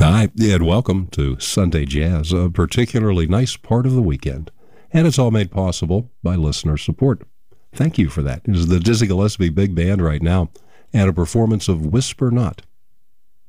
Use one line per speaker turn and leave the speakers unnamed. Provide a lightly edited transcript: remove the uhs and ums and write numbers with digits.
Hi, and welcome to Sunday Jazz, a particularly nice part of the weekend. And it's all made possible by listener support. Thank you for that. This is the Dizzy Gillespie Big Band right now, and a performance of Whisper Not.